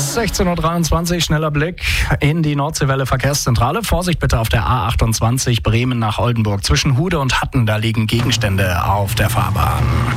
ist 16.23 Uhr, schneller Blick in die Nordseewelle Verkehrszentrale. Vorsicht bitte auf der A28 Bremen nach Oldenburg. Zwischen Hude und Hatten, da liegen Gegenstände auf der Fahrbahn.